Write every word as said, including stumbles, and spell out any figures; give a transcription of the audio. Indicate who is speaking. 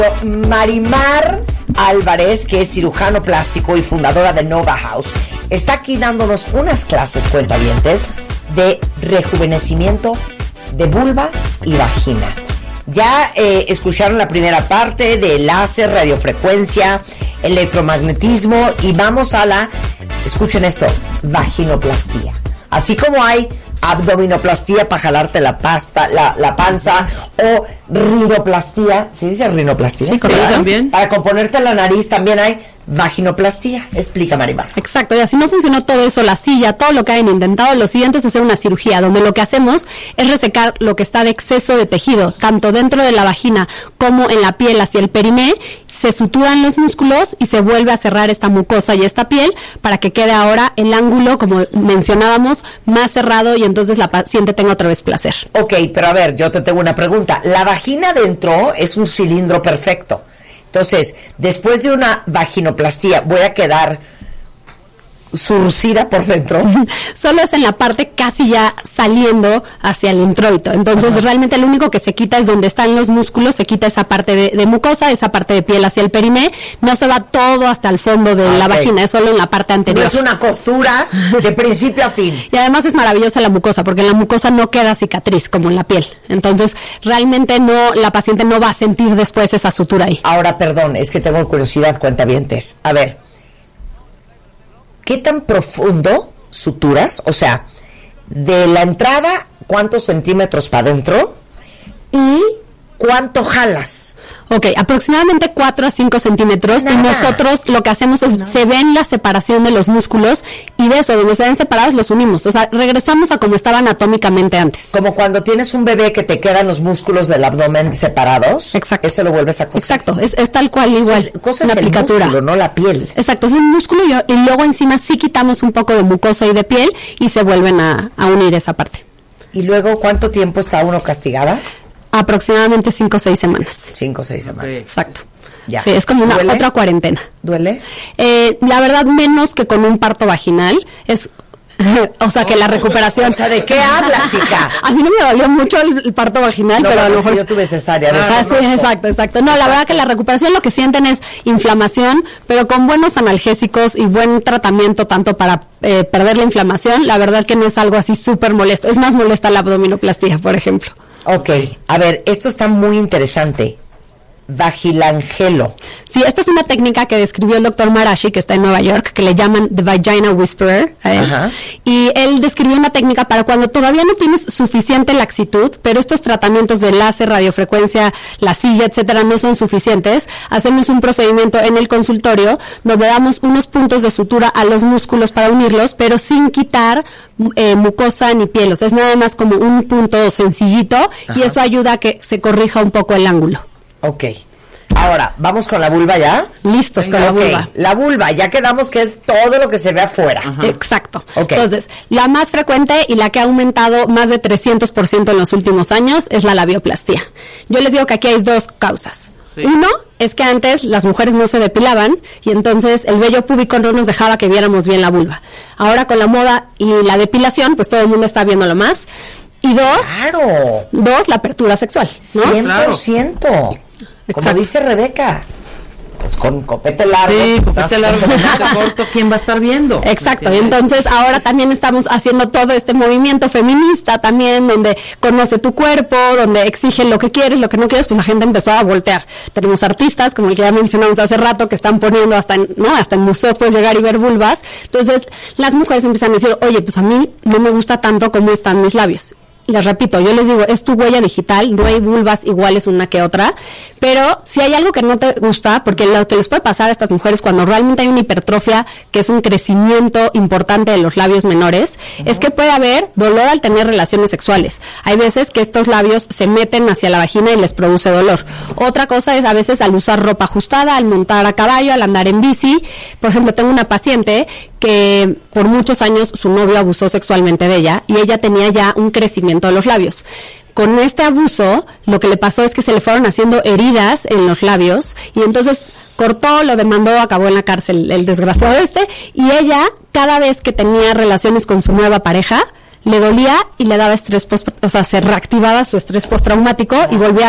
Speaker 1: Marimar Álvarez, que es cirujano plástico y fundadora de Nova House, está aquí dándonos unas clases, cuentavientes, de rejuvenecimiento de vulva y vagina. Ya eh, escucharon la primera parte de láser, radiofrecuencia, electromagnetismo y vamos a la, escuchen esto, vaginoplastía. Así como hay abdominoplastía para jalarte la pasta, la, la panza, o rinoplastía, ¿se dice rinoplastía?
Speaker 2: Sí, correcto, también.
Speaker 1: Para componerte la nariz también hay vaginoplastía. Explica, Marimar.
Speaker 2: Exacto, y así no funcionó todo eso, la silla, todo lo que hayan intentado, lo siguiente es hacer una cirugía, donde lo que hacemos es resecar lo que está de exceso de tejido, tanto dentro de la vagina como en la piel hacia el periné, se suturan los músculos y se vuelve a cerrar esta mucosa y esta piel para que quede ahora el ángulo, como mencionábamos, más cerrado y entonces la paciente tenga otra vez placer.
Speaker 1: Ok, pero a ver, yo te tengo una pregunta. La vagina dentro es un cilindro perfecto. Entonces, después de una vaginoplastía, ¿voy a quedar surcida por dentro?
Speaker 2: Solo es en la parte casi ya saliendo hacia el introito. Entonces, ajá, realmente lo único que se quita es donde están los músculos, se quita esa parte de, de mucosa, esa parte de piel hacia el periné. No se va todo hasta el fondo de okay. la vagina, es solo en la parte anterior.
Speaker 1: No es una costura de principio a fin.
Speaker 2: Y además es maravillosa la mucosa, porque en la mucosa no queda cicatriz como en la piel. Entonces, realmente no, la paciente no va a sentir después esa sutura ahí.
Speaker 1: Ahora, perdón, es que tengo curiosidad, cuentavientes. A ver, ¿qué tan profundo suturas? O sea, de la entrada, ¿cuántos centímetros para adentro? ¿Y cuánto jalas?
Speaker 2: Ok, aproximadamente cuatro a cinco centímetros. Nada. Y nosotros lo que hacemos es, no. se ven la separación de los músculos y de eso, donde se ven separados, los unimos. O sea, regresamos a como estaba anatómicamente antes.
Speaker 1: Como cuando tienes un bebé que te quedan los músculos del abdomen separados.
Speaker 2: Exacto.
Speaker 1: Eso lo vuelves a coser.
Speaker 2: Exacto, es, es tal cual igual.
Speaker 1: O sea, cosa es el músculo, no la piel.
Speaker 2: Exacto, es un músculo y, y luego encima sí quitamos un poco de mucosa y de piel y se vuelven a, a unir esa parte.
Speaker 1: ¿Y luego cuánto tiempo está uno castigada?
Speaker 2: Aproximadamente cinco o seis semanas.
Speaker 1: Cinco o seis semanas.
Speaker 2: Exacto.
Speaker 1: Ya.
Speaker 2: Sí, es como una
Speaker 1: ¿Duele?
Speaker 2: otra cuarentena.
Speaker 1: ¿Duele?
Speaker 2: Eh, la verdad, menos que con un parto vaginal. Es, o sea, que la recuperación...
Speaker 1: O sea, ¿de qué hablas, hija?
Speaker 2: A mí no me dolió mucho el, el parto vaginal,
Speaker 1: no,
Speaker 2: pero a lo
Speaker 1: es
Speaker 2: mejor...
Speaker 1: que yo tuve cesárea.
Speaker 2: Ah, sí, exacto, exacto. No, exacto. La verdad que la recuperación lo que sienten es inflamación, pero con buenos analgésicos y buen tratamiento tanto para eh, perder la inflamación, la verdad que no es algo así súper molesto. Es más molesta la abdominoplastía, por ejemplo.
Speaker 1: Ok, a ver, esto está muy interesante. Vagilangelo.
Speaker 2: Sí, esta es una técnica que describió el doctor Marashi, que está en Nueva York, que le llaman The Vagina Whisperer. ¿eh? Ajá. Y él describió una técnica para cuando todavía no tienes suficiente laxitud, pero estos tratamientos de láser, radiofrecuencia, la silla, etcétera, no son suficientes. Hacemos un procedimiento en el consultorio donde damos unos puntos de sutura a los músculos para unirlos, pero sin quitar eh, mucosa ni piel. O sea, es nada más como un punto sencillito. Ajá. Y eso ayuda a que se corrija un poco el ángulo.
Speaker 1: Ok. Ahora, ¿vamos con la vulva ya?
Speaker 2: Listos con la
Speaker 1: okay.
Speaker 2: vulva.
Speaker 1: La vulva, ya quedamos que es todo lo que se ve afuera.
Speaker 2: Ajá. Exacto.
Speaker 1: Okay.
Speaker 2: Entonces, la más frecuente y la que ha aumentado más de trescientos por ciento en los últimos años es la labioplastía. Yo les digo que aquí hay dos causas. Sí. Uno es que antes las mujeres no se depilaban y entonces el vello púbico no nos dejaba que viéramos bien la vulva. Ahora con la moda y la depilación, pues todo el mundo está viéndolo más. Y dos,
Speaker 1: claro.
Speaker 2: dos, la apertura sexual, ¿no?
Speaker 1: cien por ciento. Claro. Como exacto. Dice Rebeca, pues con copete largo.
Speaker 3: Sí, copete largo, corto, ¿quién va a estar viendo?
Speaker 2: Exacto, y entonces ahora también estamos haciendo todo este movimiento feminista también, donde conoce tu cuerpo, donde exige lo que quieres, lo que no quieres, pues la gente empezó a voltear. Tenemos artistas, como el que ya mencionamos hace rato, que están poniendo hasta en, ¿no? hasta en museos puedes llegar y ver vulvas. Entonces, las mujeres empiezan a decir, oye, pues a mí no me gusta tanto cómo están mis labios. Y les repito, yo les digo, es tu huella digital, no hay vulvas iguales una que otra, pero si hay algo que no te gusta, porque lo que les puede pasar a estas mujeres cuando realmente hay una hipertrofia, que es un crecimiento importante de los labios menores, uh-huh. es que puede haber dolor al tener relaciones sexuales. Hay veces que estos labios se meten hacia la vagina y les produce dolor. Otra cosa es a veces al usar ropa ajustada, al montar a caballo, al andar en bici. Por ejemplo, tengo una paciente que por muchos años su novio abusó sexualmente de ella y ella tenía ya un crecimiento de los labios. Con este abuso, lo que le pasó es que se le fueron haciendo heridas en los labios y entonces cortó, lo demandó, acabó en la cárcel el desgraciado este, y ella cada vez que tenía relaciones con su nueva pareja, le dolía y le daba estrés post, o sea, se reactivaba su estrés postraumático y volvía